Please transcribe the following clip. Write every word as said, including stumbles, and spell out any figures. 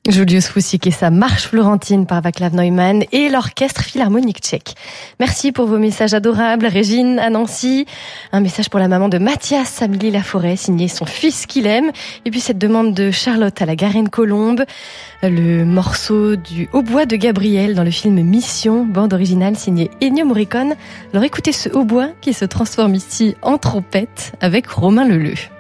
Julius Foussik et sa marche florentine par Václav Neumann et l'orchestre philharmonique tchèque. Merci pour vos messages adorables, Régine à Nancy. Un message pour la maman de Mathias, Amélie Laforêt, signé son fils qu'il aime. Et puis cette demande de Charlotte à la Garenne-Colombe. Le morceau du hautbois de Gabriel dans le film Mission, bande originale signée Ennio Morricone. Alors écoutez ce hautbois qui se transforme ici en trompette avec Romain Leleu.